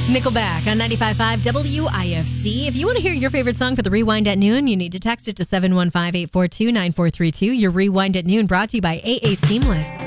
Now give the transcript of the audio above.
Nickelback on 95.5 WIFC. If you want to hear your favorite song for the Rewind at Noon, you need to text it to 715-842-9432. Your Rewind at Noon brought to you by AA Seamless.